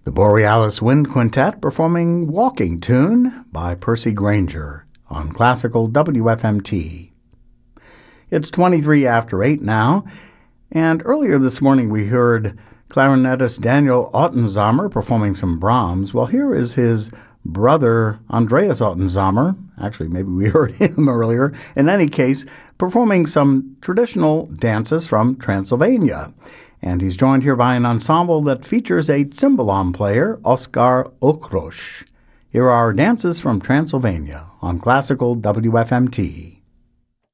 The Borealis Wind Quintet performing Walking Tune by Percy Grainger on Classical WFMT. It's 23 after 8 now, and earlier this morning we heard clarinetist Daniel Ottenzamer performing some Brahms. Well, here is his brother Andreas Ottenzamer. Actually, maybe we heard him earlier. In any case, performing some traditional dances from Transylvania. And he's joined here by an ensemble that features a cymbalom player, Oskar Okrosh. Here are dances from Transylvania on Classical WFMT.